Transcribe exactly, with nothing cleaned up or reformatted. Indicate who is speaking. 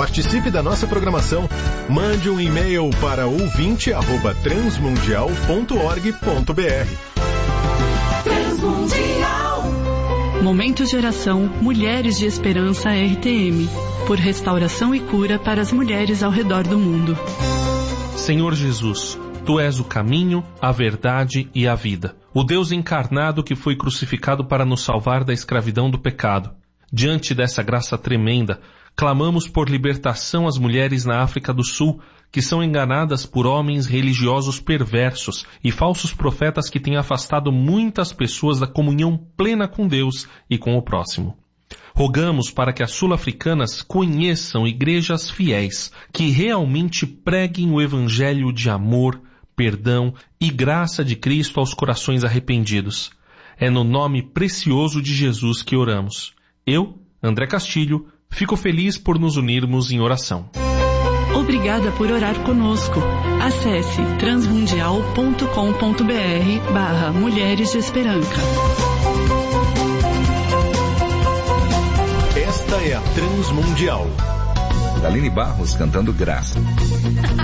Speaker 1: Participe da nossa programação. Mande um e-mail para ouvinte arroba transmundial ponto org ponto br.
Speaker 2: Transmundial.
Speaker 3: Momento de oração Mulheres de Esperança R T M. Por restauração e cura para as mulheres ao redor do mundo.
Speaker 4: Senhor Jesus, Tu és o caminho, a verdade e a vida. O Deus encarnado que foi crucificado para nos salvar da escravidão do pecado. Diante dessa graça tremenda, clamamos por libertação às mulheres na África do Sul, que são enganadas por homens religiosos perversos e falsos profetas que têm afastado muitas pessoas da comunhão plena com Deus e com o próximo. Rogamos para que as sul-africanas conheçam igrejas fiéis, que realmente preguem o evangelho de amor, perdão e graça de Cristo aos corações arrependidos. É no nome precioso de Jesus que oramos. Eu, André Castilho, fico feliz por nos unirmos em oração.
Speaker 3: Obrigada por orar conosco. Acesse transmundial ponto com ponto br barra Mulheres de Esperança.
Speaker 1: Esta é a Transmundial.
Speaker 5: Aline Barros cantando Graça.